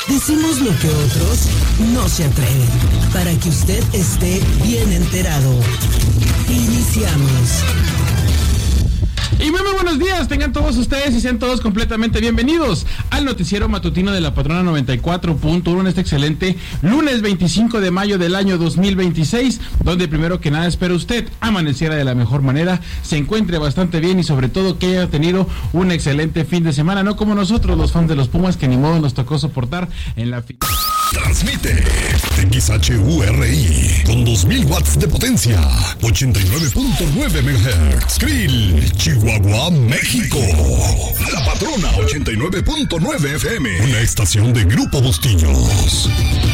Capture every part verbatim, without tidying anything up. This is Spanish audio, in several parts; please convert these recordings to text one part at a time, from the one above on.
Decimos lo que otros no se atreven, para que usted esté bien enterado. Iniciamos. Y muy, muy buenos días, tengan todos ustedes y sean todos completamente bienvenidos al noticiero matutino de la Patrona noventa y cuatro punto uno en este excelente lunes veinticinco de mayo del año dos mil veintiséis, donde primero que nada espero usted amaneciera de la mejor manera, se encuentre bastante bien y sobre todo que haya tenido un excelente fin de semana, no como nosotros los fans de los Pumas que ni modo nos tocó soportar en la final. Transmite X H U R I con dos mil watts de potencia, ochenta y nueve punto nueve megahertz, Krill, Chihuahua, México. La Patrona ochenta y nueve punto nueve F M, una estación de Grupo Bustillos.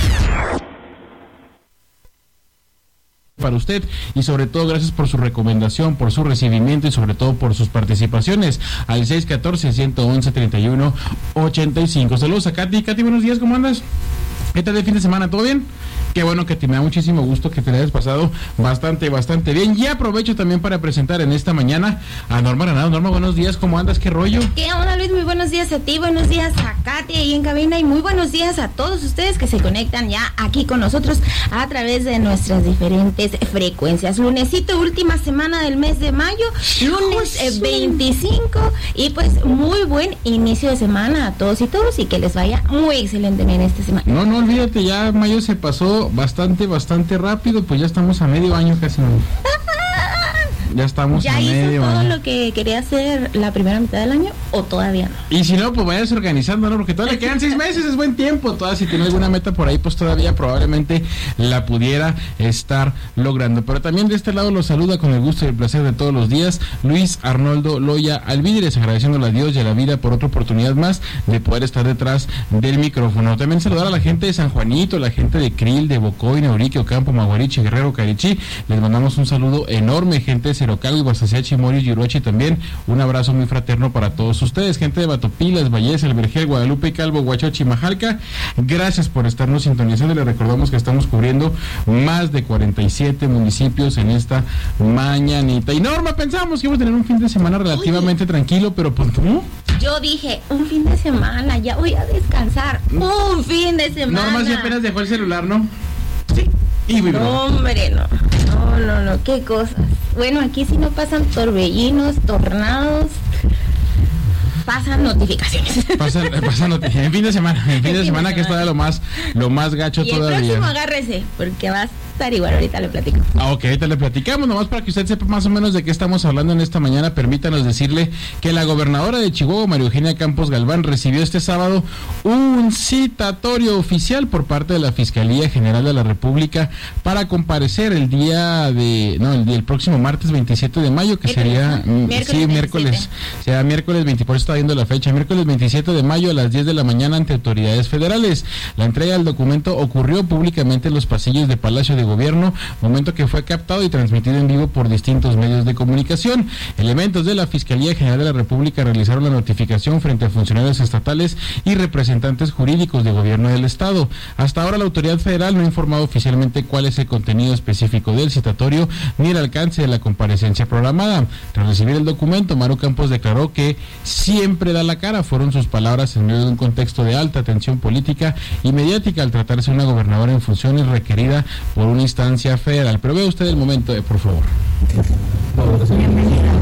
Para usted y sobre todo gracias por su recomendación, por su recibimiento y sobre todo por sus participaciones al seis uno cuatro, uno uno, treinta y uno ochenta y cinco. Saludos a Katy. Katy, buenos días, ¿cómo andas? ¿Qué tal de fin de semana? ¿Todo bien? Qué bueno, que te me da muchísimo gusto que te la hayas pasado bastante, bastante bien. Y aprovecho también para presentar en esta mañana a Norma Granado. Norma, buenos días, ¿cómo andas? ¿Qué rollo? ¿Qué onda, Luis? Muy buenos días a ti, buenos días a Katy ahí en cabina y muy buenos días a todos ustedes que se conectan ya aquí con nosotros a través de nuestras diferentes frecuencias. Lunesito, última semana del mes de mayo, lunes eh, veinticinco y pues muy buen inicio de semana a todos y todos y que les vaya muy excelente en esta semana. No, no, olvídate, ya mayo se pasó bastante, bastante rápido, pues ya estamos a medio año casi, ¿no? Ya estamos ¿Ya a hizo medio todo año. lo que quería hacer la primera mitad del año o todavía no? Y si no, pues vayas organizando, ¿no? Porque todavía le quedan seis meses, es buen tiempo. Todavía si tiene alguna meta por ahí, pues todavía probablemente la pudiera estar logrando. Pero también de este lado los saluda con el gusto y el placer de todos los días Luis Arnoldo Loya Alvídrez, agradeciéndole a Dios y a la vida por otra oportunidad más de poder estar detrás del micrófono. También saludar a la gente de San Juanito, la gente de Krill, de Bocoy, Neurique, Ocampo, Maguarichi, Guerrero, Carichí. Les mandamos un saludo enorme, gente de Cerocalgo y Guasaciachi, Moris, Yuruachi también. Un abrazo muy fraterno para todos ustedes, gente de Batopilas, Valles, El Vergel, Guadalupe, Calvo, Huachochi, Majalca. Gracias por estarnos sintonizando. Les recordamos que estamos cubriendo más de cuarenta y siete municipios en esta mañanita. Y Norma, pensamos que íbamos a tener un fin de semana relativamente Oye. tranquilo, pero pues ¿cómo? Yo dije, un fin de semana, ya voy a descansar. Un fin de semana. Norma si apenas dejó el celular, ¿no? Sí. Y no, hombre, no. No, no, no, qué cosas. Bueno, aquí sí no pasan torbellinos, tornados, pasan notificaciones. Pasan, pasan notificaciones. En fin de semana, en fin de semana que es todavía lo más, lo más gacho y todavía. Y el próximo agárrese, porque vas a estar igual, ahorita le platico. Ah, ok, ahorita le platicamos, nomás para que usted sepa más o menos de qué estamos hablando en esta mañana. Permítanos decirle que la gobernadora de Chihuahua, María Eugenia Campos Galván, recibió este sábado un citatorio oficial por parte de la Fiscalía General de la República para comparecer el día de, no, el, el próximo martes veintisiete de mayo, que miércoles, sería, ¿no? miércoles, sí, miércoles, será miércoles veinte, por eso está viendo la fecha, miércoles veintisiete de mayo a las diez de la mañana ante autoridades federales. La entrega del documento ocurrió públicamente en los pasillos de Palacio de Gobierno, momento que fue captado y transmitido en vivo por distintos medios de comunicación. Elementos de la Fiscalía General de la República realizaron la notificación frente a funcionarios estatales y representantes jurídicos de gobierno del Estado. Hasta ahora la autoridad federal no ha informado oficialmente cuál es el contenido específico del citatorio ni el alcance de la comparecencia programada. Tras recibir el documento, Maru Campos declaró que siempre da la cara, fueron sus palabras en medio de un contexto de alta tensión política y mediática al tratarse de una gobernadora en funciones requerida por una instancia federal. Pero vea usted el momento, eh, por favor. Bienvenida.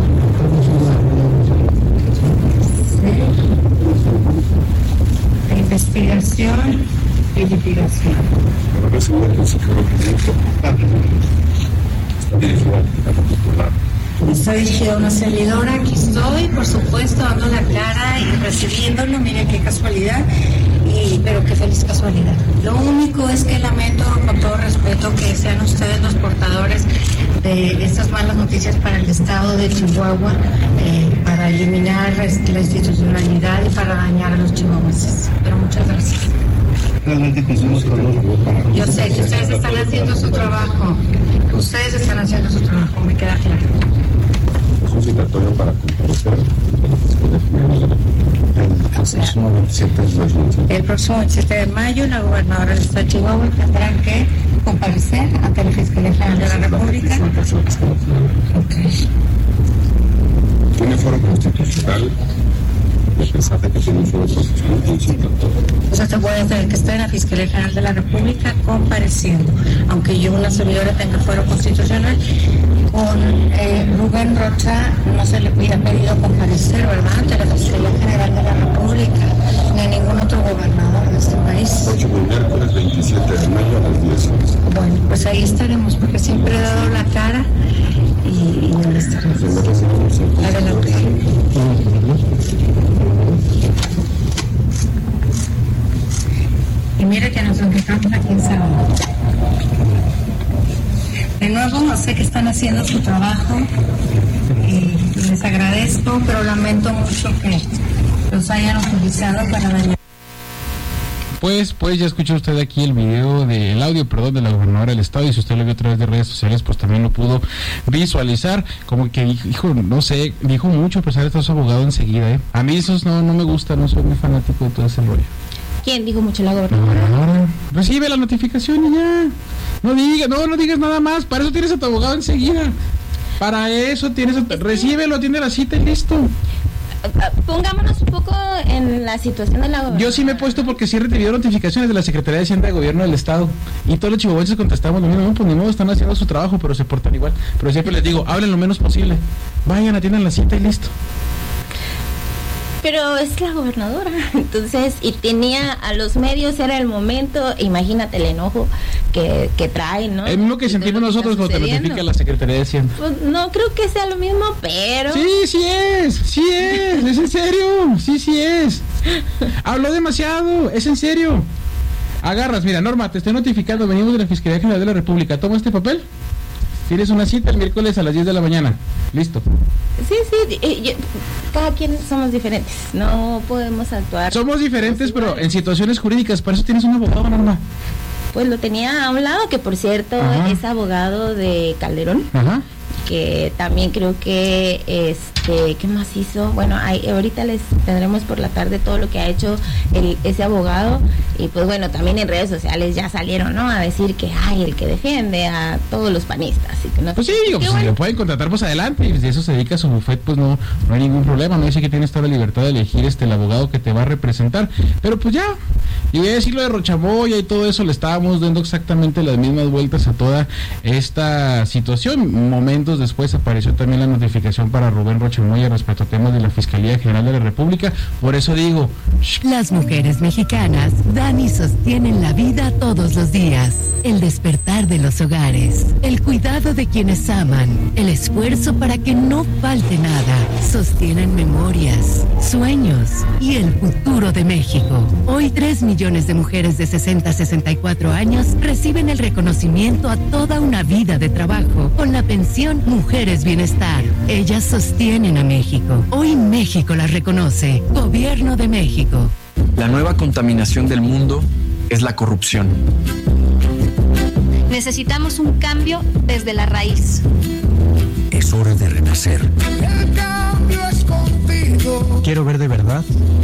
De investigación y litigación. Está dirigida a una servidora, aquí estoy, por supuesto, dando la cara y recibiéndolo, miren qué casualidad, y, pero qué feliz casualidad. Lo único es que lamento, con todo respeto, que sean ustedes los portadores de estas malas noticias para el Estado de Chihuahua, eh, para eliminar la institucionalidad y para dañar a los chihuahuenses. Pero muchas gracias. Realmente pusimos todo para... Yo sé que ustedes están haciendo su trabajo, ustedes están haciendo su trabajo, me queda claro. Es un citatorio para comparecer el próximo veintisiete de mayo. El próximo veintisiete de mayo, la gobernadora del Estado de Chihuahua tendrá que comparecer ante la Fiscalía General de la República. Okay. Tiene foro constitucional a pesar de que tiene un solo procesamiento y un citatorio. O sea, te voy a tener que estar en la Fiscalía General de la República compareciendo, aunque yo, una servidora, tenga fuero constitucional. Con eh, Rubén Rocha no se le hubiera pedido comparecer, ¿verdad?, ante la Fiscalía General de la República, ni a ningún otro gobernador de este país. Próximo miércoles veintisiete de mayo a las diez horas. Bueno, pues ahí estaremos, porque siempre he dado la cara y, y ahí estaremos. Adelante. Y mire que nos enfocamos aquí en sábado. De nuevo, sé que están haciendo su trabajo y les agradezco, pero lamento mucho que los hayan utilizado para dañar. Pues, pues ya escuchó usted aquí el video del audio, perdón, de la gobernadora del estado, y si usted lo vio a través de redes sociales, pues también lo pudo visualizar. Como que dijo, no sé, dijo mucho a pesar de estar su abogado enseguida, ¿eh? A mí esos no, no me gusta, no soy muy fanático de todo ese rollo. ¿Quién dijo mucho? La gobernadora. No, recibe la notificación y ya. No digas, no, no digas nada más. Para eso tienes a tu abogado enseguida. Para eso tienes a, recíbelo, atiende la cita y listo. Pongámonos un poco en la situación de la gobernadora. Yo sí me he puesto porque sí he recibido notificaciones de la Secretaría de Hacienda de Gobierno del Estado y todos los chihuahuenses contestamos lo mismo. No, pues ni modo, están haciendo su trabajo, pero se portan igual. Pero siempre les digo, hablen lo menos posible. Vayan, atiendan la cita y listo. Pero es la gobernadora, entonces, y tenía a los medios, era el momento, imagínate el enojo que, que trae, ¿no? Es lo que sentimos nosotros cuando te notifica la Secretaría de Hacienda. Pues no creo que sea lo mismo, pero... Sí, sí es, sí es, es en serio, sí, sí es. Habló demasiado, es en serio. Agarras, mira, Norma, te estoy notificando, venimos de la Fiscalía General de la República, toma este papel. Tienes una cita el miércoles a las diez de la mañana. Listo. Sí, sí, eh, yo, cada quien somos diferentes, no podemos actuar. Somos diferentes, pero en situaciones jurídicas, para eso tienes un abogado, Norma. Pues lo tenía a un lado, que por cierto, ajá, es abogado de Calderón. Ajá. Que también creo que, este, ¿qué más hizo? Bueno, hay, ahorita les tendremos por la tarde todo lo que ha hecho el, ese abogado, y pues bueno, también en redes sociales ya salieron, ¿no?, a decir que hay el que defiende a todos los panistas. Y que no, pues sí, digo, pues, bueno, si lo pueden contratar, pues adelante, y si eso se dedica a su bufete, pues no, no hay ningún problema, no dice que tienes toda la libertad de elegir este el abogado que te va a representar, pero pues ya, y voy a decir lo de Rochamoya y todo eso, le estábamos dando exactamente las mismas vueltas a toda esta situación. Momentos después apareció también la notificación para Rubén Rochamoya respecto a temas de la Fiscalía General de la República. Por eso digo, las mujeres mexicanas dan y sostienen la vida todos los días. El despertar de los hogares, el cuidado de quienes aman, el esfuerzo para que no falte nada, sostienen memorias, sueños y el futuro de México. Hoy tres millones de mujeres de sesenta a sesenta y cuatro años reciben el reconocimiento a toda una vida de trabajo con la pensión Mujeres Bienestar. Ellas sostienen a México. Hoy México las reconoce. Gobierno de México. La nueva contaminación del mundo es la corrupción. Necesitamos un cambio desde la raíz. Es hora de renacer. El cambio es contigo. Quiero ver de verdad